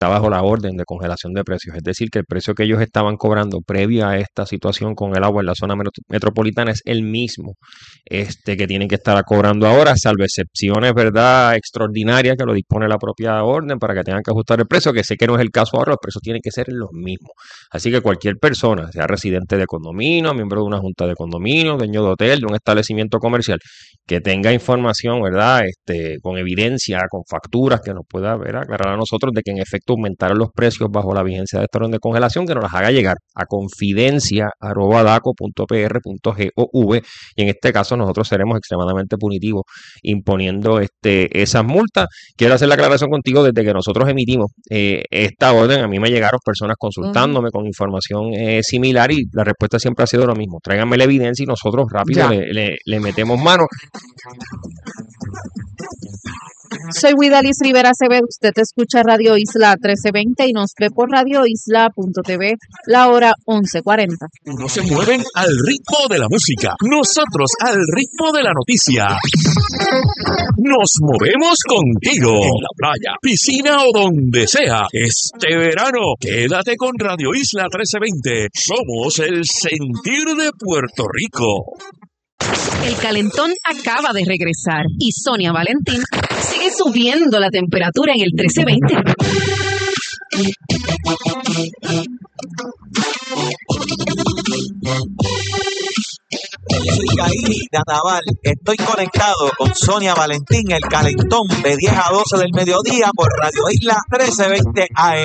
está bajo la orden de congelación de precios. Es decir, que el precio que ellos estaban cobrando previo a esta situación con el agua en la zona metropolitana es el mismo que tienen que estar cobrando ahora, salvo excepciones, ¿verdad?, extraordinarias que lo dispone la propia orden para que tengan que ajustar el precio, que sé que no es el caso ahora, los precios tienen que ser los mismos. Así que cualquier persona, sea residente de condominio, miembro de una junta de condominio, dueño de hotel, de un establecimiento comercial, que tenga información, ¿verdad?, con evidencia, con facturas que nos pueda, ¿verdad?, aclarar a nosotros de que en efecto aumentaron los precios bajo la vigencia de esta orden de congelación, que nos las haga llegar a confidencia@daco.pr.gov, y en este caso nosotros seremos extremadamente punitivos imponiendo esas multas. Quiero hacer la aclaración contigo, desde que nosotros emitimos esta orden, a mí me llegaron personas consultándome con información similar, y la respuesta siempre ha sido lo mismo: tráiganme la evidencia y nosotros rápido le metemos mano. Soy Widalis Rivera Acevedo, usted escucha Radio Isla 1320 y nos ve por radioisla.tv, la hora 11:40. No se mueven al ritmo de la música, nosotros al ritmo de la noticia. Nos movemos contigo, en la playa, piscina o donde sea. Este verano, quédate con Radio Isla 1320. Somos el sentir de Puerto Rico. El calentón acaba de regresar y Sonia Valentín sigue subiendo la temperatura en el 1320. Soy Naval, estoy conectado con Sonia Valentín, el calentón de 10 a 12 del mediodía por Radio Isla 1320 AM.